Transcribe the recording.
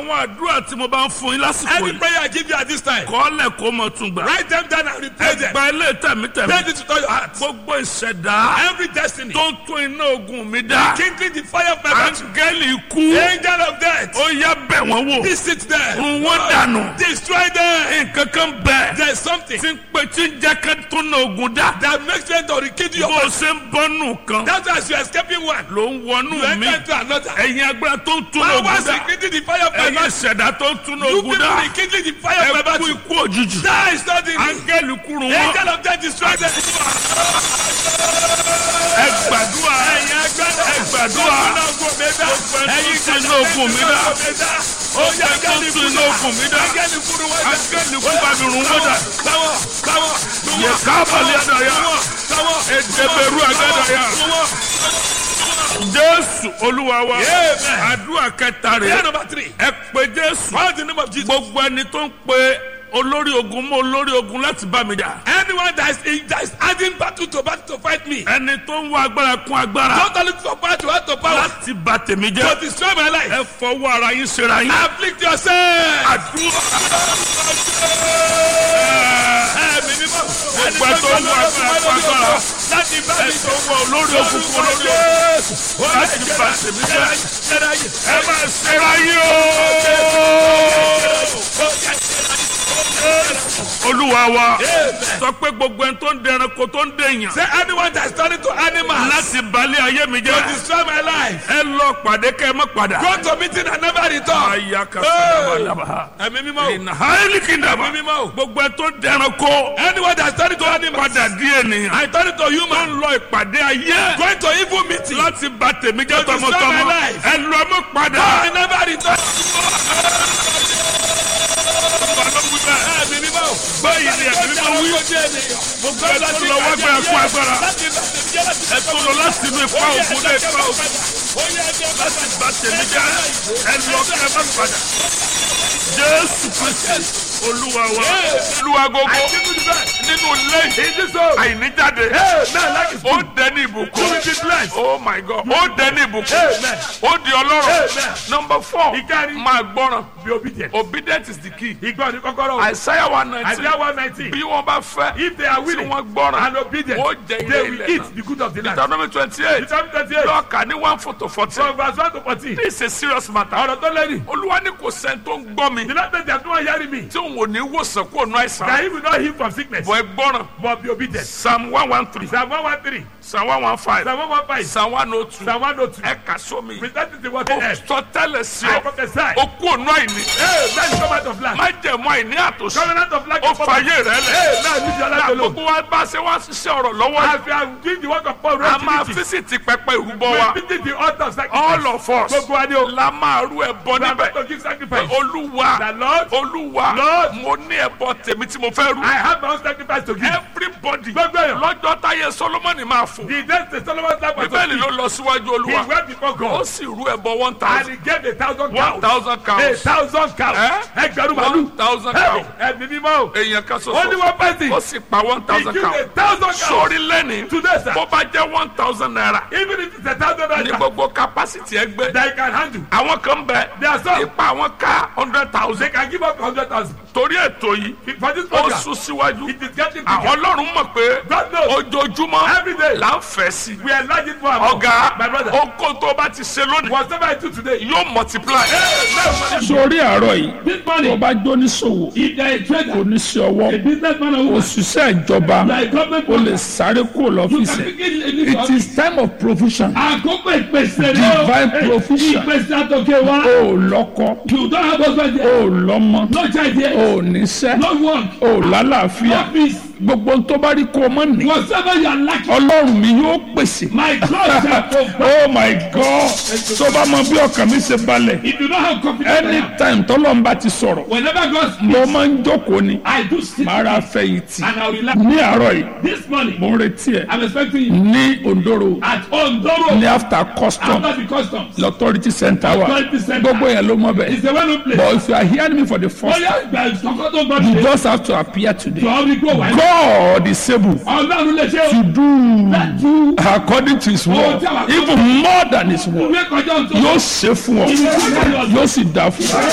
àwọn àdúrà tí mo bá ń fún yín lásìkò Any yìí. prayer I give you at this time, kọ́lẹ̀ kó mọ̀ tún gbà. write them down and replay them. ẹgbà ilé tẹ̀mítẹ̀mí. Pray it to all your heart. gbogbo ìṣẹ̀dá Every destiny, tó ń tún iná ogun mi dá. kindling the fire of my battle. áńgẹ́lì ikú. Angel of death, ó yá bẹ̀ wọ́n wò. visit them. run wọ́n dànù. Destroy them. nǹkan kan bẹ̀. There is something tí ń pe tí ń jẹ́ ká tún iná ogun dá. that makes them to rekindle your bó o battle. ṣe ń bọ́nù kan. That's why as you are escaping one, ló ń wọnú you mi. enter into another. ẹ̀yin agbára tó ń tún iná ogun Powers dá. rekindling the fire of my ẹ̀yin battle. ìṣẹ̀dá tó ń tún iná You ogun people dá. rekindling the fire of my ẹ kú battle. ikú òjijì. That is not the áńgẹ́lì kúrú wọn. angel of death destroy them. ẹ gbàdúrà. ẹ gbàdúrà. Ẹ̀yin tún iná ogun mi dá. ó yá tó ń tún iná ogun mi dá. áńgẹ́lì kúrú wọn dá. áńgẹ́lì kú bá mi rún wọ́n dà. Káwọ́. yẹ kábàlì àdàyà. ẹ̀dẹ̀bẹ̀rù àgàdàyà. jésù olúwa wa. Amen. àdúrà kẹta Prayer rẹ̀. number 3. ẹ pé jésù. Call the name of Jesus. gbogbo ẹni tó ń pe olórí ogun mọ́ olórí ogun láti bá mi jà. Anyone that is adding battle to fight me. ẹni tó ń wá agbára kún agbára. Don't look for power to add to power. láti bà tèmi To jẹ́. destroy my life. ẹ fọwọ́ ara yín ṣera yín. Afflict yourself. àdúrà. Ẹ̀mí mímọ́. gbogbo ẹ tó ń wá agbára kún agbára. Láti bá ẹ mi tó ń wá olórí ogun kún olórí ogun. láti bà tèmi jẹ́. ẹ máa ṣera yín o. olúwa wa sọ pé gbogbo ẹni tó ń dẹranko tó ń dèèyàn. Say anyone that is turning to animals láti balẹ̀ ayé mi to jẹ́. destroy my life. ẹ lọ pàdé kẹ́ ẹ má padà. Go to meeting and never return. àyà kàfàdàbàdàbà. Ẹ̀mí mímọ́. ìnà háìlì kìndàbà. Ẹ̀mí mímọ́. gbogbo ẹ tó ń dẹranko. Anyone that is turning to animals. padà di ènìyàn. I turn to tó human. ń lọ ìpàdé ayé. Going to evil meeting. láti bà tèmi jẹ́ To destroy tọmọtọmọ. my life. ẹ lọ mọ́ padà. I never return. Ẹ̀mí mímọ́. báyìí ni ẹ̀mí mímọ́ wí. gbogbo ẹ tó lọ wá gbára kú agbára. ẹ tó lọ láti inú ipa ògùn dé ipa ògùn. láti bà tèmi jẹ́. ẹ lọ kẹ́ ẹ má padà. jésù kristi olúwa wa. olúwa gbogbo nínú ilé àìníjáde. ó dẹni ìbùkún. oh my god. ó dẹni ìbùkún. ó di ọlọ́rọ̀. number 4. máa gbọ́ràn. Be obedient. obedient is the key. Ìgbọ́ ni kọ́kọ́rọ́. Isaiah 119. Isaiah 119. bí wọ́n bá fẹ́. If they are tí willing wọ́n gbọ́ràn. and obedient, ó jẹ they ilé will ilẹ̀ eat náà. the good of the land. Deuteronomy 28. Deuteronomy 28. lọ́ọ̀kà ní 1-14. From verse 1 to 14. this is a serious matter. Ọ̀rọ̀ tó lẹ́rìí. olúwa ní kò sẹ́ni tó ń gbọ́ mi. The Lord said they are not hearing me. tí òun ò ní wòsàn kó nu àìsàn. That he will not heal from sickness. bọ̀ ẹ gbọ́ràn. But be obedient. Psalm 113. Psalm 113. Psalm 115. Psalm 115. Psalm 102. Psalm 102. ẹ kà sómi. Present it to what ó they have. sọ tẹ́lẹ̀ sí I ọ. prophesy. ó kú ònú àìní. Hey, that is covenant of lack. má jẹ̀mú àìní àtòsí. Covenant of lack. ó fàyè rẹ̀ lẹ̀. Hey, now leave your life alone. gbogbo wa bá ṣe wá ṣiṣẹ́ ọ̀rọ̀ lọ́wọ́. As we are doing the work of Paul, a máa físìtì pẹpẹ ìrúbọ wa. we visit the altar of sacrifice. all of us Gbogbo wa ni o. la máa rú ẹbọ We are níbẹ̀. going to give sacrifice. olúwa The Lord, olúwa Lord, mo ní ẹbọ tèmi tí mo fẹ́ rú. I have my own sacrifice to give. everybody Gbogbo èèyàn. lọ́jọ́ táyé solomoni máa fò. The death of Solomon's life was bíbélì ló to lọ síwájú give. He olúwa. went before ó God. sì rú ẹbọ 1,000. And he gave 1,000 cows. 1,000 cows. 1,000 cows. Eh? Ẹgbẹ̀rún màlúù. 1,000 cows. Ẹ̀mí mímọ́. èèyàn kan Only ṣoṣo. one person. ó sì pa He 1,000 gave cows. 1,000 cows. sórí lẹ́ni Today, sir. bó bá jẹ́ 1,000 naira Even if it's 1,000 ní naira gbogbo capacity ẹgbẹ́. that you can handle. àwọn kan bẹ There are some. ipa àwọn ká 100,000. They can give up 100,000. torí ètò yìí For this ó program, sún síwájú. it is getting àwọn bigger. ọlọ́run mọ̀ pé God knows. ojoojúmọ́ Every day. là ń fẹ́ sí. We are larging for our ọ̀gá my brother. oko tó bá ti ṣe lónìí Whatever I do today, yóò multiply. sórí àárọ̀ yìí this tó morning, bá jóníṣòwò if there is a trader, oníṣẹ́ a ọwọ́ businessman or woman, òṣìṣẹ́ ìjọba like government ó lè worker, sáré kúrò you can lọ́fíìsì. begin in this It is time of provision. àkókò ìpèsè Divine provision. ìpèsè àtòkè wa. O ò lọ́kọ, You don't have husband o yet. ò lọ́mọ, No child yet. o ò níṣẹ́, No work. o ò lálàáfíà. No peace. Gbogbo tó bá rí kó o mọ̀ ní. Whatever you are lacking, Ọlọ́run mi yóò pèsè. my God shall provide. Oh my God! Tó bá mọ bí ọkàn mi ṣe balẹ̀. If you don't have confidence, Anytime tọ́lọ́mbà ti sọ̀rọ̀, whenever God speaks, mo máa ń jókòó ni. I do sit Màá ra fẹ̀yìntì. and I will relax. Ní àárọ̀ yìí, This morning, mo ń retí ẹ̀. I'm expecting you Ní Ondoro, at Ondoro ní after custom, after the customs. l'authority center wa. 20%. Gbogbo yẹn ló mọ bẹ́ẹ̀. It's a well-known place. But if you are hearing me for the first time, Bóyá ìgbà ìsọ̀kọ́ tó gbọ́ you mi. just have to appear today. Jọ̀ọ́ mi gbọ́ wáyé. God is able Ọlọ́run lè ṣe to o. do according to his word, even more than his word. Ìwé kọjá ohun tó Yóò ṣe fún ọ, yóò sì dá fún ọ.